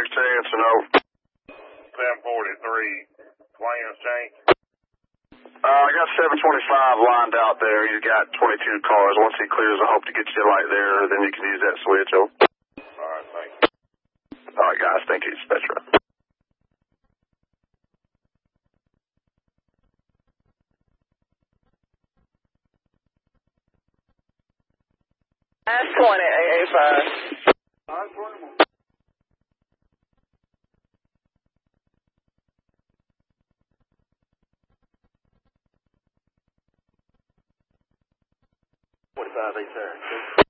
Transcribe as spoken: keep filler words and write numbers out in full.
sixteen, so no. ten forty-three, Williams change. Uh, I got seven twenty-five lined out there. You got twenty-two cars. Once he clears, I hope to get you light there, then you can use that switch. Oh. All right, thank you. All right, guys. Thank you. That's right. nine twenty, A A five. nine twenty. twenty-five, eight there.